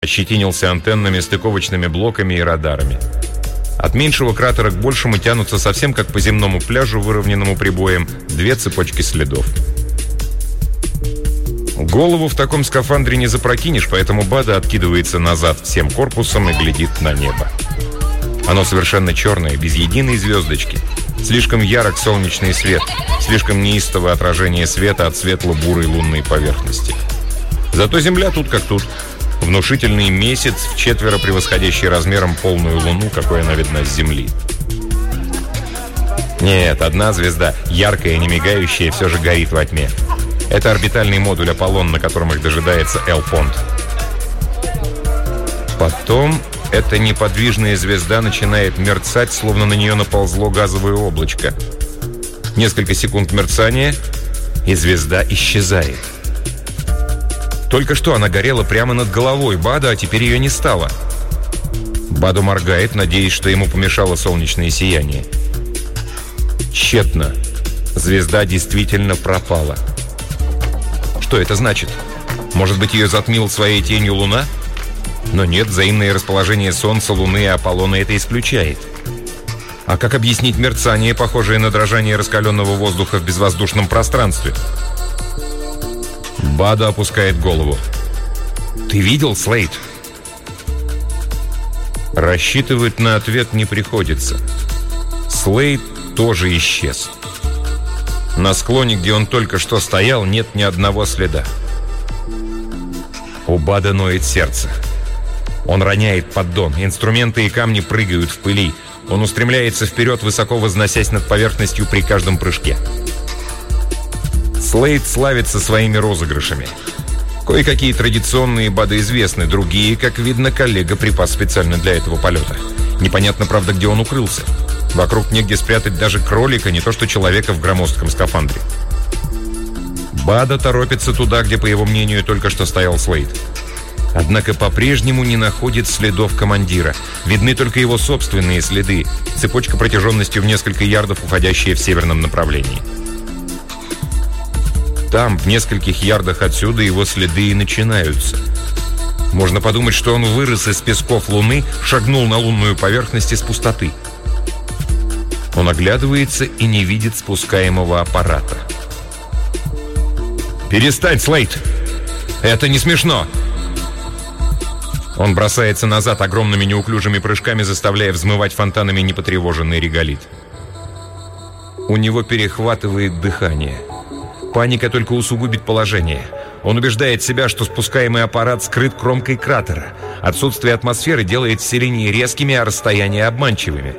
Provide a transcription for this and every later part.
ощетинился антеннами, стыковочными блоками и радарами. От меньшего кратера к большему тянутся совсем как по земному пляжу, выровненному прибоем, две цепочки следов. Голову в таком скафандре не запрокинешь, поэтому Бада откидывается назад всем корпусом и глядит на небо. Оно совершенно черное, без единой звездочки. Слишком ярок солнечный свет, слишком неистовое отражение света от светло-бурой лунной поверхности. Зато Земля тут как тут. Внушительный месяц, вчетверо превосходящий размером полную луну, какой она видна с Земли. Нет, одна звезда, яркая, не мигающая, все же горит во тьме. Это орбитальный модуль «Аполлон», на котором их дожидается Эл-Понт. Потом эта неподвижная звезда начинает мерцать, словно на нее наползло газовое облачко. Несколько секунд мерцания, и звезда исчезает. Только что она горела прямо над головой Бада, а теперь ее не стало. Баду моргает, надеясь, что ему помешало солнечное сияние. Тщетно. Звезда действительно пропала. Что это значит? Может быть, ее затмил своей тенью Луна? Но нет, взаимное расположение Солнца, Луны и Аполлона это исключает. А как объяснить мерцание, похожее на дрожание раскаленного воздуха в безвоздушном пространстве? Бада опускает голову. «Ты видел, Слейд?» Рассчитывать на ответ не приходится. Слейд тоже исчез. На склоне, где он только что стоял, нет ни одного следа. У Бада ноет сердце. Он роняет поддон. Инструменты и камни прыгают в пыли. Он устремляется вперед, высоко возносясь над поверхностью при каждом прыжке. Слейд славится своими розыгрышами. Кое-какие традиционные Бада известны, другие, как видно, коллега припас специально для этого полета. Непонятно, правда, где он укрылся. Вокруг негде спрятать даже кролика, не то что человека в громоздком скафандре. Бада торопится туда, где, по его мнению, только что стоял Слейд. Однако по-прежнему не находит следов командира. Видны только его собственные следы, цепочка протяженностью в несколько ярдов, уходящая в северном направлении. Там, в нескольких ярдах отсюда, его следы и начинаются. Можно подумать, что он вырос из песков Луны, шагнул на лунную поверхность из пустоты. Он оглядывается и не видит спускаемого аппарата. «Перестань, Слейд! Это не смешно!» Он бросается назад огромными неуклюжими прыжками, заставляя взмывать фонтанами непотревоженный реголит. У него перехватывает дыхание. Паника только усугубит положение. Он убеждает себя, что спускаемый аппарат скрыт кромкой кратера. Отсутствие атмосферы делает все линии резкими, а расстояния обманчивыми.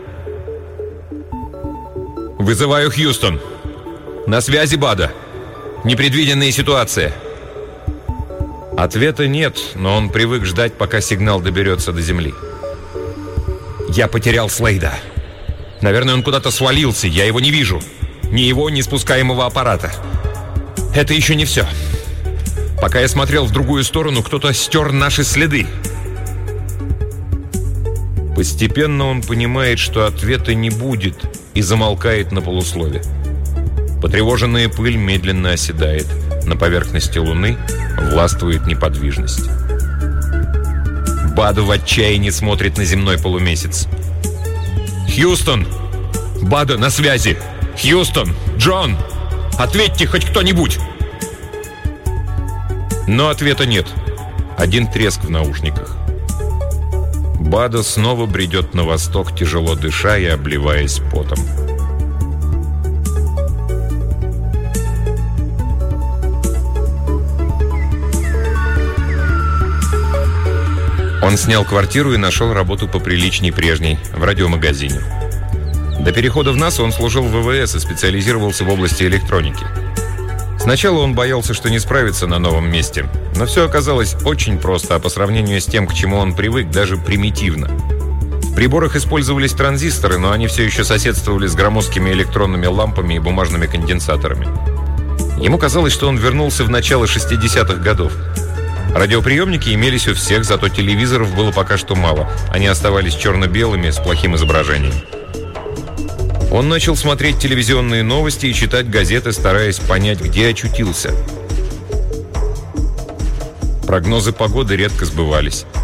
«Вызываю Хьюстон. На связи, Бада. Непредвиденная ситуация». Ответа нет, но он привык ждать, пока сигнал доберется до Земли. «Я потерял Слейда. Наверное, он куда-то свалился, я его не вижу. Ни его, ни спускаемого аппарата. Это еще не все. Пока я смотрел в другую сторону, кто-то стер наши следы». Постепенно он понимает, что ответа не будет, и замолкает на полуслове. Потревоженная пыль медленно оседает. На поверхности Луны властвует неподвижность. Бада в отчаянии смотрит на земной полумесяц. «Хьюстон! Бада, на связи! Хьюстон! Джон! Ответьте хоть кто-нибудь!» Но ответа нет. Один треск в наушниках. Бада снова бредет на восток, тяжело дыша и обливаясь потом. Он снял квартиру и нашел работу поприличней прежней, в радиомагазине. До перехода в НАСА он служил в ВВС и специализировался в области электроники. Сначала он боялся, что не справится на новом месте, но все оказалось очень просто, а по сравнению с тем, к чему он привык, даже примитивно. В приборах использовались транзисторы, но они все еще соседствовали с громоздкими электронными лампами и бумажными конденсаторами. Ему казалось, что он вернулся в начало 60-х годов. Радиоприемники имелись у всех, зато телевизоров было пока что мало. Они оставались черно-белыми, с плохим изображением. Он начал смотреть телевизионные новости и читать газеты, стараясь понять, где очутился. Прогнозы погоды редко сбывались.